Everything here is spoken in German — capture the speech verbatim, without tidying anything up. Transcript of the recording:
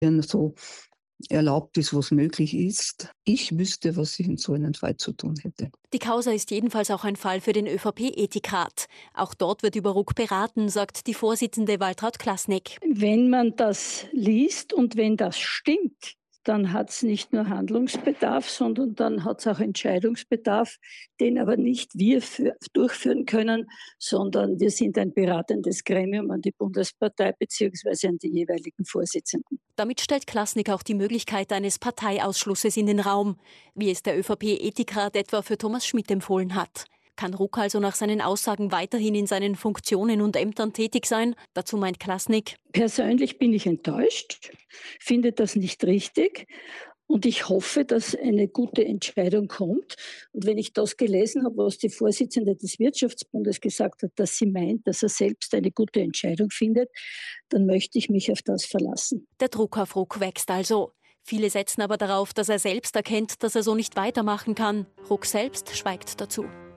wenn so erlaubt ist, was möglich ist. Ich wüsste, was ich in so einem Fall zu tun hätte. Die Causa ist jedenfalls auch ein Fall für den ÖVP-Ethikrat. Auch dort wird über Ruck beraten, sagt die Vorsitzende Waltraud Klasnick. Wenn man das liest und wenn das stimmt, dann hat es nicht nur Handlungsbedarf, sondern dann hat es auch Entscheidungsbedarf, den aber nicht wir für, durchführen können, sondern wir sind ein beratendes Gremium an die Bundespartei bzw. an die jeweiligen Vorsitzenden. Damit stellt Klasnick auch die Möglichkeit eines Parteiausschlusses in den Raum, wie es der ÖVP-Ethikrat etwa für Thomas Schmidt empfohlen hat. Kann Ruck also nach seinen Aussagen weiterhin in seinen Funktionen und Ämtern tätig sein? Dazu meint Klasnick: Persönlich bin ich enttäuscht, finde das nicht richtig und ich hoffe, dass eine gute Entscheidung kommt. Und wenn ich das gelesen habe, was die Vorsitzende des Wirtschaftsbundes gesagt hat, dass sie meint, dass er selbst eine gute Entscheidung findet, dann möchte ich mich auf das verlassen. Der Druck auf Ruck wächst also. Viele setzen aber darauf, dass er selbst erkennt, dass er so nicht weitermachen kann. Ruck selbst schweigt dazu.